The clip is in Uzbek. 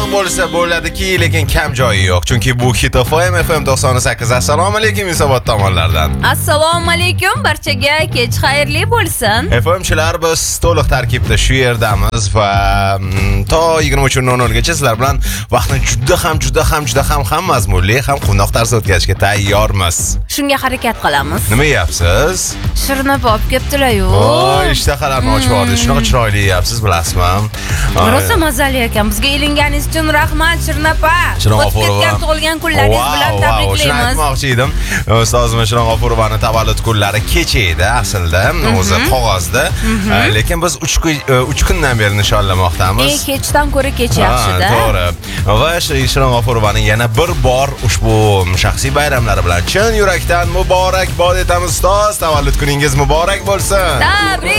bo'lsa bo'ladiki, lekin kam joyi yo'q. Chunki bu Hit FM 98. Assalomu alaykum Yusobod tomonlardan. Assalomu alaykum barchaga, kech xayrli bo'lsin. FMchilar biz to'liq tarkibda shu yerdamiz va to 23:00 gacha sizlar bilan vaqtni juda ham mazmunli, ham quvnoq tarzda o'tkazishga tayyormiz. Shunga harakat qilamiz. Nima yapsiz? Shirnab olib kelibdilar-yu. Voy, ishtahalarni ochib yubordi. Shunaqa chiroyli yapsiz, bilasizmi? Rosa mazali ekan. Bizga ilinganingiz uchun rahmat Shirnapa. O'tgan tug'ilgan kunlaringiz bilan tabriklaymiz. Shuni aytmoqchi edim. Ustozimiz Shirnop G'ofurovani tavallud kunlari kecha edi aslida, o'zi qog'ozda. Lekin biz 3 kundan beri nishonlamoqdamiz. Kechdan ko'ra kech yaxshi-da. To'g'ri. Va Shirnop G'ofurovani yana bir bor ushbu shaxsiy bayramlari bilan chin yurakdan muborakbod etamiz ustoz. Tavallud kuningiz muborak bo'lsin. Tabrik!